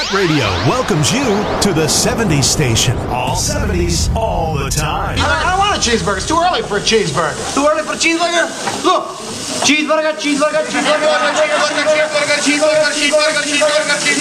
Radio welcomes you to the 70s station. All 70s, all the time. I don't want a cheeseburger. It's too early for a cheeseburger. Too early for a cheeseburger? Look. Cheeseburger, cheeseburger, cheeseburger, cheeseburger, cheeseburger, cheeseburger, cheeseburger, cheeseburger, cheeseburger, cheeseburger.